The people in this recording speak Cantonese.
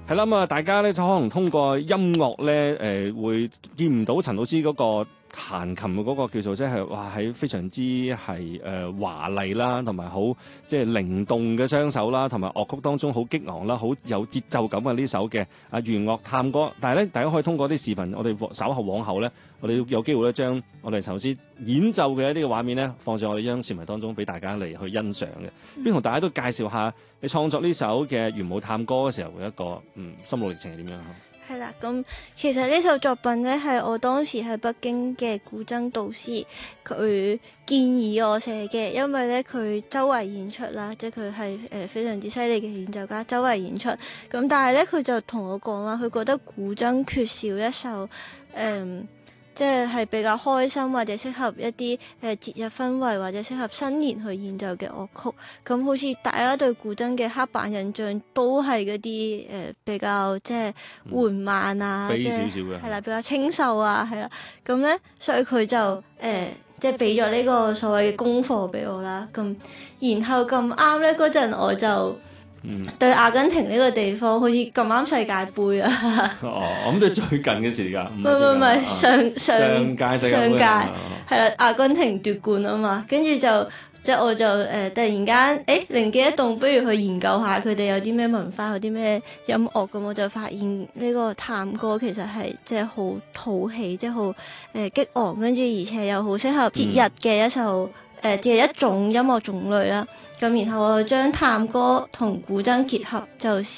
係啦，咁啊，大家咧就可能通過音樂咧，會見唔到陳老師嗰個彈琴嘅嗰個叫做即係哇，喺非常之係華麗啦，同埋好即係靈動嘅雙手啦，同埋樂曲當中好激昂啦，好有節奏感嘅呢首嘅弦樂探歌。但係咧，大家可以通過啲視頻，我哋稍後往後咧，我哋有機會咧將我哋陳老師演奏嘅一啲嘅畫面咧，放上我哋央視頻當中俾大家嚟去欣賞嘅。邊同大家都介紹下你創作呢首嘅弦舞探歌嘅時候嘅一個心路歷程係點樣？ 係啦，咁其實呢首作品咧係我當時喺北京嘅古箏導師佢建議我寫嘅，因為咧佢周圍演出啦，即係佢係非常之犀利嘅演奏家，周圍演出。咁但係咧佢就同我講話，佢覺得古箏缺少一首即係比較開心或者適合一啲節日氛圍或者適合新年去演奏嘅樂曲。咁好似大家對古箏嘅刻板印象都係嗰啲比較即係緩慢啊， 悲少少嘅係啦，比較清秀啊，係啦。咁咧，所以佢就即係俾咗呢個所謂嘅功課俾我啦。咁然後咁啱咧嗰陣我就對阿根廷呢個地方好似咁啱世界盃啊！ 咁都係最近嘅事㗎，唔係上屆世界盃係啦，阿根廷奪冠啊嘛，跟住即係我就突然間靈機一動，不如去研究下佢哋有啲咩文化，有啲咩音樂咁，我就發現呢個探歌其實係即係好討喜，即係好激昂，跟住而且又好適合節日嘅一首嘅一種音樂種類啦。咁然後我將探歌同古箏結合就